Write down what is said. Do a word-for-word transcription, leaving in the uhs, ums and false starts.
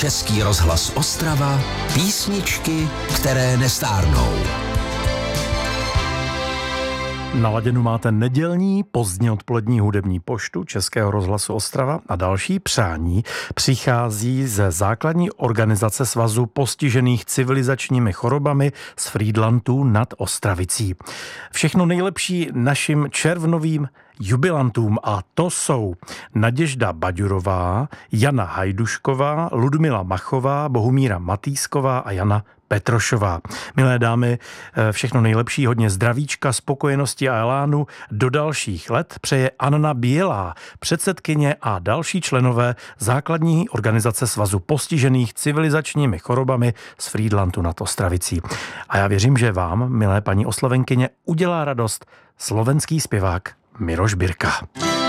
Český rozhlas Ostrava, písničky, které nestárnou. Naladěnu máte nedělní pozdně odpolední hudební poštu Českého rozhlasu Ostrava a další přání přichází ze základní organizace Svazu postižených civilizačními chorobami z Frýdlantů nad Ostravicí. Všechno nejlepší našim červnovým jubilantům, a to jsou Naděžda Baďurová, Jana Hajdušková, Ludmila Machová, Bohumíra Matýsková a Jana Petrošová. Milé dámy, všechno nejlepší, hodně zdravíčka, spokojenosti a elánu do dalších let přeje Anna Bělá, předsedkyně a další členové základní organizace Svazu postižených civilizačními chorobami z Frýdlantu nad Ostravicí. A já věřím, že vám, milé paní oslovenkyně, udělá radost slovenský zpěvák Miroš Birka.